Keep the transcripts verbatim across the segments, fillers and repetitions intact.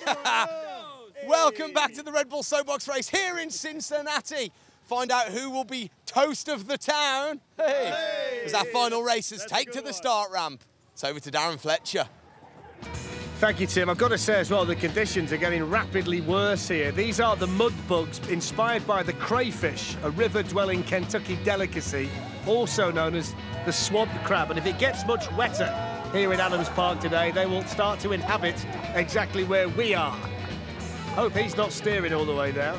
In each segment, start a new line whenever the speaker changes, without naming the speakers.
Welcome back to the Red Bull Soapbox race here in Cincinnati. Find out who will be toast of the town. Hey. Hey. As our final racers take to the start ramp. It's over to Darren Fletcher.
Thank you, Tim. I've got to say as well, the conditions are getting rapidly worse here. These are the mud bugs inspired by the crayfish, a river-dwelling Kentucky delicacy, also known as the swamp crab. And if it gets much wetter here in Adams Park today, they will start to inhabit exactly where we are. Hope he's not steering all the way down.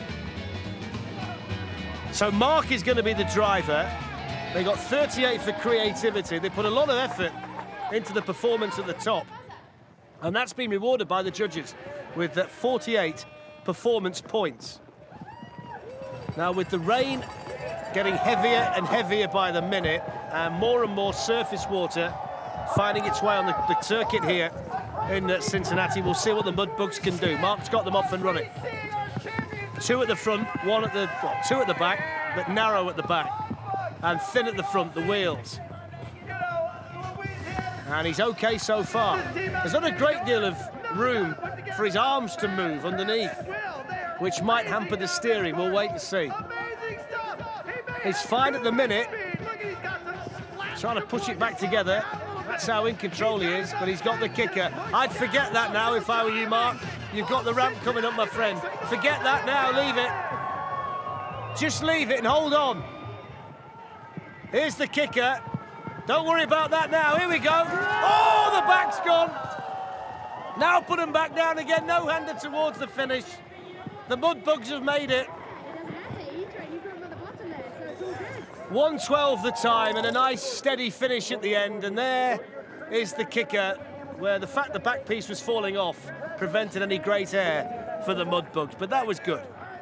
So Mark is going to be the driver. They got thirty-eight for creativity. They put a lot of effort into the performance at the top. And that's been rewarded by the judges with uh, forty-eight performance points. Now, with the rain getting heavier and heavier by the minute, and more and more surface water finding its way on the, the circuit here in uh, Cincinnati, we'll see what the mud bugs can do. Mark's got them off and running. Two at the front, one at the, well, two at the back, but narrow at the back, and thin at the front, the wheels. And he's okay so far. There's not a great deal of room for his arms to move underneath, which might hamper the steering. We'll wait and see. He's fine at the minute. Trying to push it back together. That's how in control he is, but he's got the kicker. I'd forget that now if I were you, Mark. You've got the ramp coming up, my friend. Forget that now, leave it. Just leave it and hold on. Here's the kicker. Don't worry about that now. Here we go. Oh, the back's gone. Now put them back down again. No-hander towards the finish. The mud bugs have made it. one twelve the time and a nice steady finish at the end. And there is the kicker, where the fact the back piece was falling off prevented any great air for the mud bugs. But that was good.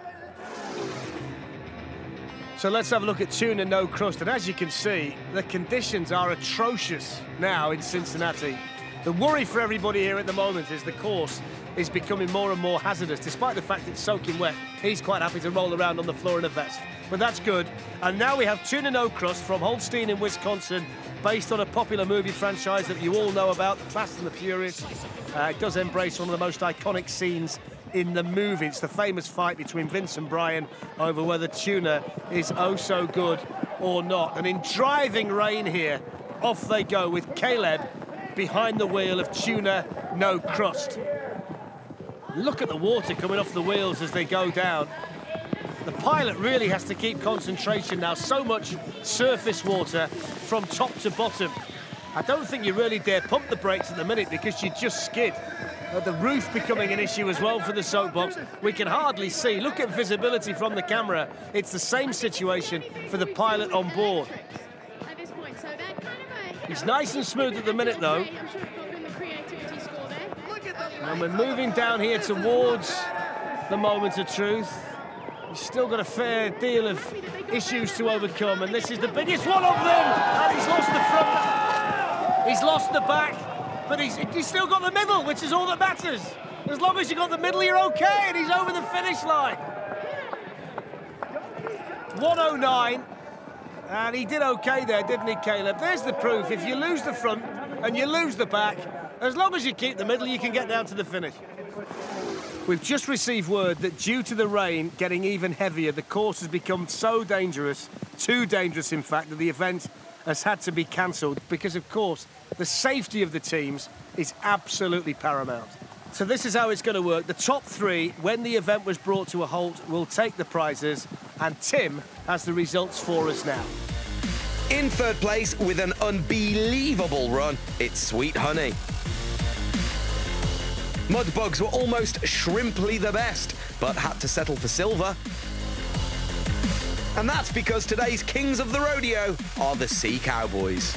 So let's have a look at Tuna No Crust. And as you can see, the conditions are atrocious now in Cincinnati. The worry for everybody here at the moment is the course is becoming more and more hazardous. Despite the fact it's soaking wet, he's quite happy to roll around on the floor in a vest. But that's good. And now we have Tuna No Crust from Holstein in Wisconsin, based on a popular movie franchise that you all know about, The Fast and the Furious. Uh, it does embrace one of the most iconic scenes in the movie. It's the famous fight between Vince and Brian over whether tuna is oh so good or not. And in driving rain here, off they go with Caleb behind the wheel of Tuna No Crust. Look at the water coming off the wheels as they go down. The pilot really has to keep concentration now. So much surface water from top to bottom. I don't think you really dare pump the brakes at the minute because you just skid. Uh, the roof becoming an issue as well for the soapbox. We can hardly see. Look at visibility from the camera. It's the same situation for the pilot on board. He's nice and smooth at the minute, though. And we're moving down here towards the moment of truth. He's still got a fair deal of issues to overcome, and this is the biggest one of them. And he's lost the front. He's lost the back. But he's, he's still got the middle, which is all that matters. As long as you've got the middle, you're okay, and he's over the finish line. one oh nine, and he did okay there, didn't he, Caleb? There's the proof. If you lose the front and you lose the back, as long as you keep the middle, you can get down to the finish. We've just received word that due to the rain getting even heavier, the course has become so dangerous, too dangerous, in fact, that the event has had to be cancelled because, of course, the safety of the teams is absolutely paramount. So this is how it's going to work. The top three, when the event was brought to a halt, will take the prizes, and Tim has the results for us now.
In third place with an unbelievable run, it's Sweet Honey. Mudbugs were almost shrimply the best, but had to settle for silver. And that's because today's kings of the rodeo are the Sea Cowboys.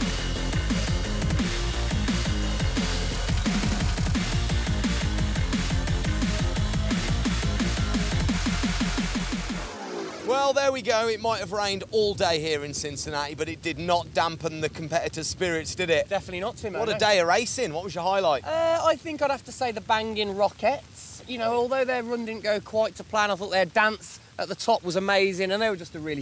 Well, there we go. It might have rained all day here in Cincinnati, but it did not dampen the competitors' spirits, did it?
Definitely not, Tim.
What a day of racing. What was your highlight?
Uh, I think I'd have to say the Banging Rockets. You know, although their run didn't go quite to plan, I thought their dance at the top was amazing, and they were just a really